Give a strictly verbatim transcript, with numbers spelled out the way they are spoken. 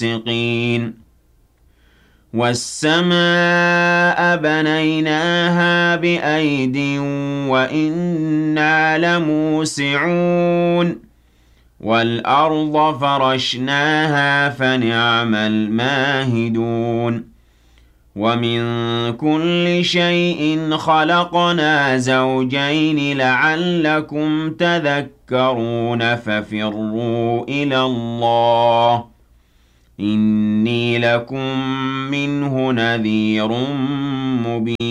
مُّتَّصِقِينَ وَالسَّمَاءَ بَنَيْنَاهَا بِأَيْدٍ وَإِنَّا لَمُوسِعُونَ وَالْأَرْضَ فَرَشْنَاهَا فَنِعْمَ الْمَاهِدُونَ وَمِن كُلِّ شَيْءٍ خَلَقْنَا زَوْجَيْنِ لَعَلَّكُمْ تَذَكَّرُونَ فَفِرُّوا إِلَى اللَّهِ إِنِّي لَكُم مِّنْهُ نَذِيرٌ مُّبِينٌ